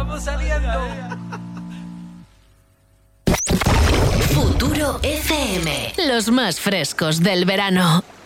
Estamos saliendo. Futuro FM, los más frescos del verano.